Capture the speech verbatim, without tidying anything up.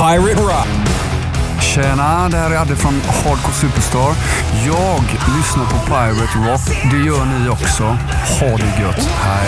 Pirate Rock. Tjena, det här är Adde från Hardcore Superstar. Jag lyssnar på Pirate Rock. Det gör ni också. Ha det gött. Hej.